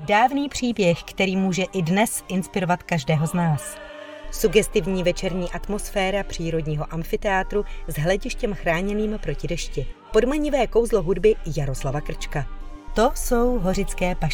Dávný příběh, který může i dnes inspirovat každého z nás. Sugestivní večerní atmosféra přírodního amfiteátru s hledištěm chráněným proti dešti. Podmanivé kouzlo hudby Jaroslava Krčka. To jsou Hořické pašty.